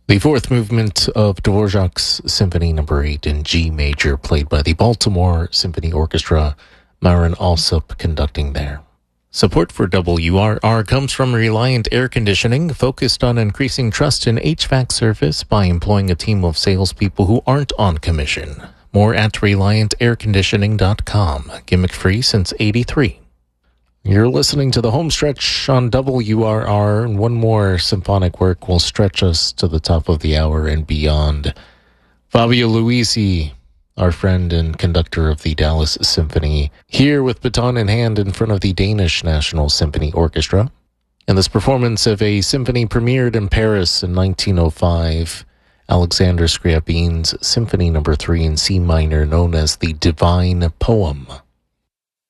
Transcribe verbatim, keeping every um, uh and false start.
The fourth movement of Dvorak's Symphony Number eight in G major, played by the Baltimore Symphony Orchestra, Marin Alsop conducting there. Support for W R R comes from Reliant Air Conditioning, focused on increasing trust in H V A C service by employing a team of salespeople who aren't on commission. More at reliant air conditioning dot com. Gimmick-free since eighty-three. You're listening to the home stretch on W R R, and one more symphonic work will stretch us to the top of the hour and beyond. Fabio Luisi, our friend and conductor of the Dallas Symphony, here with baton in hand in front of the Danish National Symphony Orchestra. And this performance of a symphony premiered in Paris in nineteen oh five, Alexander Scriabin's Symphony Number three in C minor, known as the Divine Poem.